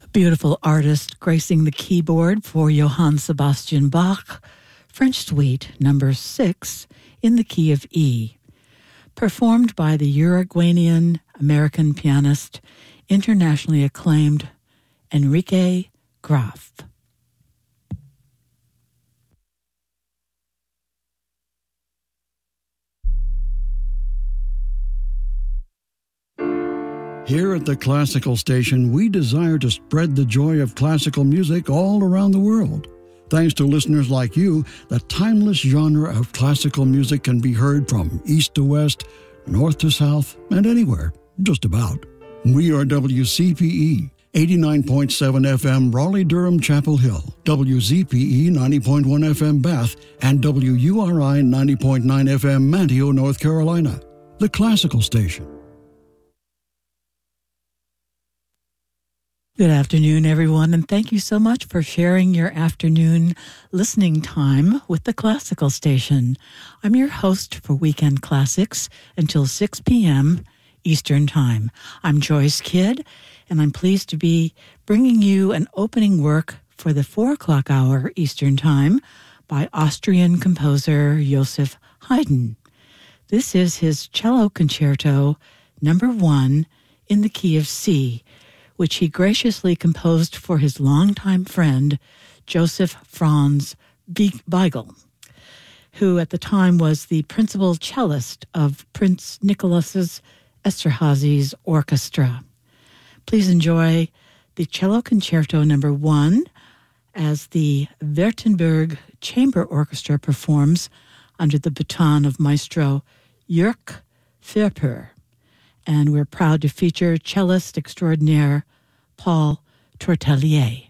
Beautiful artist gracing the keyboard for Johann Sebastian Bach, French Suite number 6 in the key of E, performed by the Uruguayan-American pianist, internationally acclaimed Enrique Graf. Here at the Classical Station, we desire to spread the joy of classical music all around the world. Thanks to listeners like you, the timeless genre of classical music can be heard from east to west, north to south, and anywhere, just about. We are WCPE, 89.7 FM Raleigh-Durham Chapel Hill, WZPE 90.1 FM Bath, and WURI 90.9 FM Manteo, North Carolina. The Classical Station. Good afternoon, everyone, and thank you so much for sharing your afternoon listening time with the Classical Station. I'm your host for Weekend Classics until 6 p.m. Eastern Time. I'm Joyce Kidd, and I'm pleased to be bringing you an opening work for the 4 o'clock hour Eastern Time by Austrian composer Joseph Haydn. This is his Cello Concerto number 1 in the key of C, which he graciously composed for his longtime friend, Joseph Franz Weigl, who at the time was the principal cellist of Prince Nicholas Esterházy's orchestra. Please enjoy the Cello Concerto number 1 as the Württemberg Chamber Orchestra performs under the baton of Maestro Jörg Ferper. And we're proud to feature cellist extraordinaire Paul Tortelier.